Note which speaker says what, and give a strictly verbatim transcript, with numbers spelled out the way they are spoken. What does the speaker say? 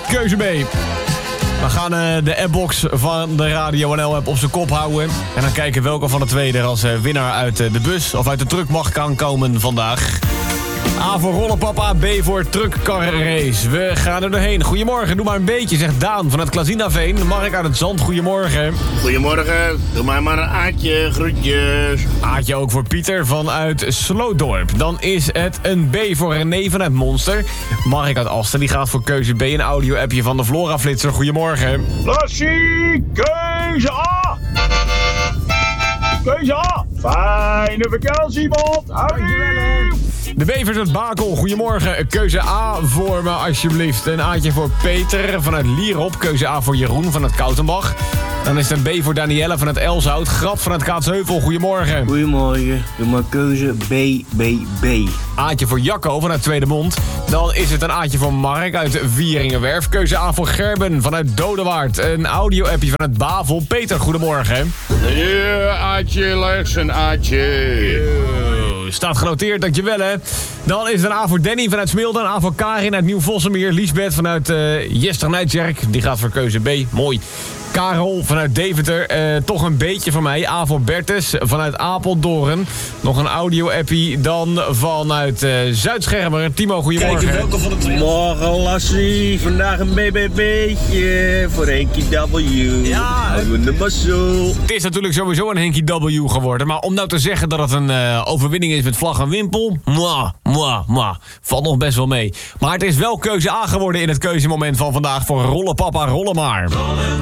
Speaker 1: keuze B. We gaan uh, de appbox van de Radio N L-app op zijn kop houden. En dan kijken welke van de twee er als uh, winnaar uit uh, de bus of uit de truck mag kan komen vandaag. A voor rollenpapa, B voor truckkarrace. We gaan er doorheen. Goedemorgen, doe maar een beetje, zegt Daan van het Klazinaveen. Mark uit het Zand, goedemorgen.
Speaker 2: Goedemorgen, doe maar maar een Aatje, groetjes.
Speaker 1: Aatje ook voor Pieter vanuit Slootdorp. Dan is het een B voor René vanuit Monster. Mark uit Asten, die gaat voor keuze B, een audio-appje van de Flora-flitser. Goedemorgen.
Speaker 3: Lassie, keuze A. Keuze A. Fijne vakantie, Bob. Dankjewel.
Speaker 1: De Bevers uit Bakel, goedemorgen. Keuze A voor me, alsjeblieft. Een A'tje voor Peter vanuit Lierop. Keuze A voor Jeroen vanuit Koutenbach. Dan is het een B voor Danielle vanuit Elshout. Grap vanuit Kaatsheuvel, goedemorgen.
Speaker 4: Goedemorgen, doe maar keuze B, B, B.
Speaker 1: A'tje voor Jacco vanuit Tweedemond. Dan is het een A'tje voor Mark uit Vieringenwerf. Keuze A voor Gerben vanuit Dodewaard. Een audio-appje vanuit Bavel. Peter, goedemorgen.
Speaker 2: Ja, Aatje, legs een Aatje.
Speaker 1: Staat genoteerd, dankjewel hè. Dan is het een A voor Danny vanuit Smilde. Een A voor Karin uit Nieuw-Vossemeer. Liesbeth vanuit uh, Jesternijtjerk. Die gaat voor keuze B. Mooi. Karel vanuit Deventer. Uh, toch een beetje van mij. A voor Bertus vanuit Apeldoorn. Nog een audio-appie dan vanuit uh, Zuid-Schermer. Timo, goedemorgen.
Speaker 4: Kijk, welke van de twee? Morgen, Lassie. Vandaag een B B B'tje voor Henkie W.
Speaker 1: Ja.
Speaker 4: De mazzel.
Speaker 1: Het is natuurlijk sowieso een Henkie W geworden. Maar om nou te zeggen dat het een uh, overwinning is met vlag en wimpel... Mwah, mwah, mwah. Valt nog best wel mee. Maar het is wel keuze A geworden in het keuzemoment van vandaag voor Rollen Papa, Rollen Maar.